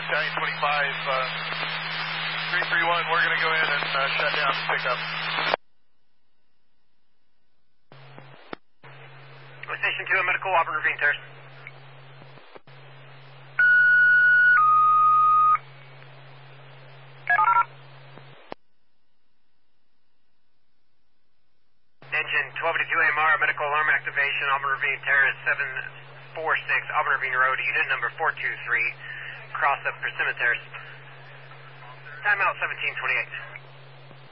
Battalion 25, 331, we're going to go in and shut down the pickup. Station 2, medical, Auburn Ravine Terrace. Engine 1282 AMR, medical alarm activation, Auburn Ravine Terrace, 746, Auburn Ravine Road, unit number 423, cross up Persimmon Terrace. Timeout 1728.